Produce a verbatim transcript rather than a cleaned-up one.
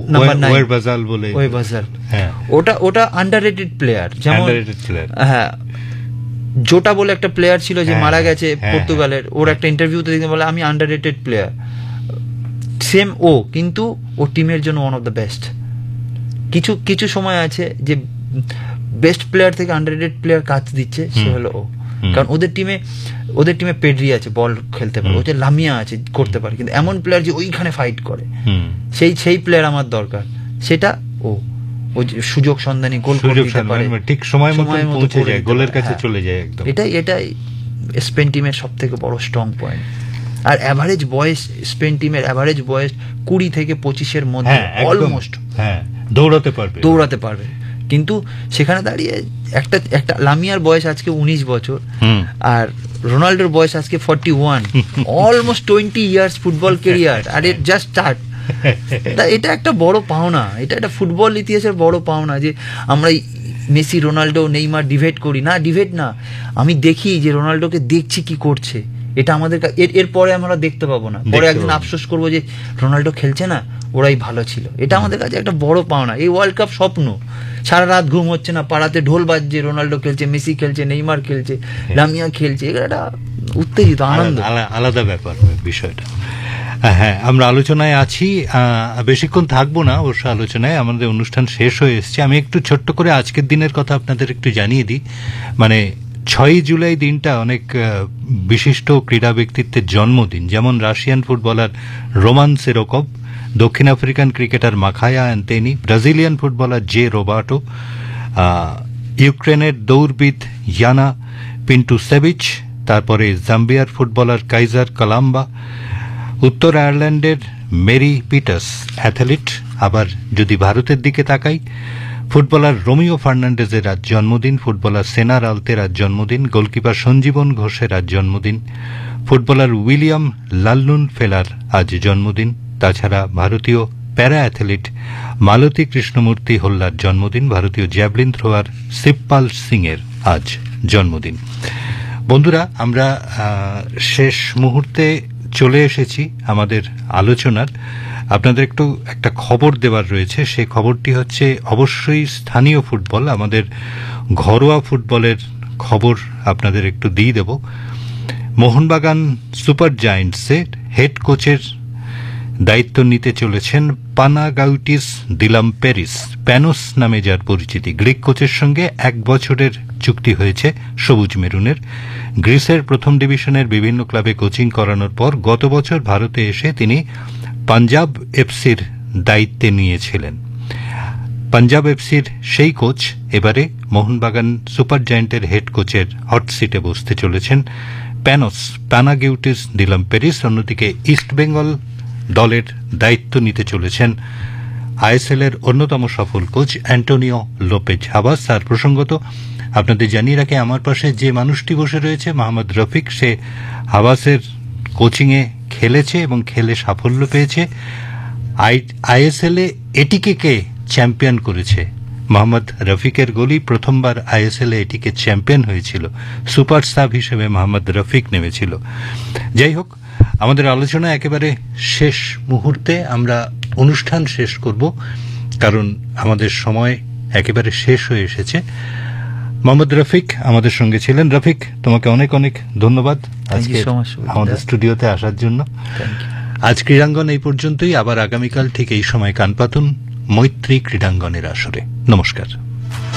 Number nine ওয়ের বাজাল বলে, way বাজাল, হ্যাঁ ওটা ওটা আন্ডাররেটেড প্লেয়ার। যেমন আন্ডাররেটেড প্লেয়ার, হ্যাঁ জোটা বলে একটা প্লেয়ার ছিল যে হ্যাঁ, মারা গেছে হ্যাঁ, পর্তুগালের, ওর একটা ইন্টারভিউতে দেখতে বলে আমি আন্ডাররেটেড প্লেয়ার। সেম ও, কিন্তু ও টিমের জন্য ওয়ান অফ দ্য বেস্ট। কিছু কিছু সময় আছে যে বেস্ট প্লেয়ার থেকে আন্ডাররেটেড প্লেয়ার কাজ দিচ্ছে, সে হলো ও। কারণ ওদের টিমে ওদের টিমে পেড্রি আছে, বল খেলতে পারে, ওদের লামিয়া আছে, করতে পারে, কিন্তু এমন প্লেয়ার যে ওইখানে ফাইট করে, সেই সেই প্লেয়ার আমার দরকার, সেটা ও। ও সুযোগ সন্ধানী, গোল করে দিতে পারে, ঠিক সময় মতো পৌঁছে যায়, গোলের কাছে চলে যায় একদম। এটাই এটাই স্পেন টিমের সব থেকে বড় স্ট্রং পয়েন্ট। আর অ্যাভারেজ বয়স, স্পেন টিমের অ্যাভারেজ বয়স কুড়ি থেকে পঁচিশের মধ্যে, অলমোস্ট হ্যাঁ দৌড়াতে পারবে দৌড়াতে পারবে কিন্তু সেখানে দাঁড়িয়ে একটা একটা লামিয়ার বয়স আজকে উনিশ বছর, আর রোনাল্ডোর বয়স আজকে forty one, almost twenty years football career, R it just start. এটা একটা বড় পাওনা, এটা একটা ফুটবল ইতিহাসের বড় পাওনা যে আমরা মেসি, রোনাল্ডো, নেইমার ডিভেট করি না, ডিভেট না, আমি দেখি যে রোনাল্ডোকে দেখছি কি করছে, এটা আমাদের এরপরে আমরা দেখতে পাবো না, পরে একদিন আফসোস করবো যে রোনাল্ডো খেলছে না, ওরাই ভালো ছিল। এটা আমাদের কাছে একটা বড় পাওনা। এই ওয়ার্ল্ড কাপ স্বপ্ন, সারা রাত ঘুম হচ্ছে না, পাড়াতে ঢোল বাজছে, রোনাল্ডো খেলছে, মেসি খেলছে, নেইমার খেলছে, লামিয়া খেলছে, এটা উত্তেজিত আনন্দ, আলাদা ব্যাপার বিষয়টা। হ্যাঁ, আমরা আলোচনায় আছি, বেশিক্ষণ থাকবো না অবশ্য আলোচনায়, আমাদের অনুষ্ঠান শেষ হয়ে এসছে। আমি একটু ছোট্ট করে আজকের দিনের কথা আপনাদের একটু জানিয়ে দিই। মানে ছয়ই জুলাই দিনটা অনেক বিশিষ্ট ক্রীড়া ব্যক্তিত্বের জন্মদিন, যেমন রাশিয়ান ফুটবলার রোমান সেরোকভ, দক্ষিণ African cricketer Makhaya অ্যান্তেনি, Brazilian footballer J রোবার্টো, ইউক্রেনের দৌড়বিদ ইয়ানা পিন্টুসেভিচ, তারপরে জাম্বিয়ার ফুটবলার কাইজার কালাম্বা, উত্তর আয়ারল্যান্ডের মেরি পিটার্স অ্যাথলিট। আবার যদি ভারতের দিকে তাকাই, ফুটবলার রোমিও ফার্নান্ডেজের আজ জন্মদিন, ফুটবলার সেনা রালতের আজ জন্মদিন, গোলকিপার সঞ্জীবন ঘোষের আজ জন্মদিন, ফুটবলার উইলিয়াম লাল্লুন ফেলার আজ জন্মদিন। তাছাড়া ভারতীয় প্যারা অ্যাথলিট মালতী কৃষ্ণমূর্তি হোল্লার জন্মদিন, ভারতীয় জ্যাভলিন থ্রোয়ার শিবপাল সিং এর আজ জন্মদিন। বন্ধুরা, আমরা শেষ মুহূর্তে চলে এসেছি আমাদের আলোচনার। আপনাদের একটু একটা খবর দেওয়ার রয়েছে, সেই খবরটি হচ্ছে অবশ্যই স্থানীয় ফুটবল, আমাদের ঘরোয়া ফুটবলের খবর আপনাদের একটু দিয়ে দেব। মোহনবাগান সুপার জায়ান্টসের হেড কোচের দায়িত্ব নিতে চলেছেন পানাগাউটিস দিলাম্পেরিস, প্যানোস নামে যার পরিচিতি। গ্রিক কোচের সঙ্গে এক বছরের চুক্তি হয়েছে সবুজ মেরুনের। গ্রিসের প্রথম ডিভিশনের বিভিন্ন ক্লাবে কোচিং করানোর পর গত বছর ভারতে এসে তিনি পাঞ্জাব এফসির দায়িত্বে নিয়েছিলেন। পাঞ্জাব এফসির সেই কোচ এবারে মোহনবাগান সুপার জায়ান্টের হেড কোচের হট সিটে বসতে চলেছেন প্যানোস পানাগিউটিস দিলাম্পেরিস। অন্যদিকে ইস্টবেঙ্গল দলের দায়িত্ব নিতে চলেছেন আইএসএল এর অন্যতম সফল কোচ অ্যান্টোনিও লোপেজ হাবাস। আর প্রসঙ্গত আপনাদের জানিয়ে রাখে, আমার পাশে যে মানুষটি বসে রয়েছে মোহাম্মদ রফিক, সে হাবাসের কোচিংয়ে খেলেছে এবং খেলে সাফল্য পেয়েছে। আইএসএল এ এটিকে কে চ্যাম্পিয়ন করেছে, মোহাম্মদ রফিকের গোলই প্রথমবার আইএসএল এ এটিকে চ্যাম্পিয়ন হয়েছিল। সুপার সাব হিসেবে মোহাম্মদ রফিক নেমেছিল। যাই হোক, আমাদের আলোচনা একেবারে শেষ মুহূর্তে, আমরা অনুষ্ঠান শেষ করব কারণ আমাদের সময় একেবারে শেষ হয়ে এসেছে। মোহাম্মদ রফিক আমাদের সঙ্গে ছিলেন। রফিক, তোমাকে অনেক অনেক ধন্যবাদ আজকে আমাদের স্টুডিওতে আসার জন্য। আজ ক্রীড়াঙ্গন এই পর্যন্তই, আবার আগামীকাল ঠিক এই সময় কান পাতুন মৈত্রী ক্রীড়াঙ্গনের আসরে। নমস্কার।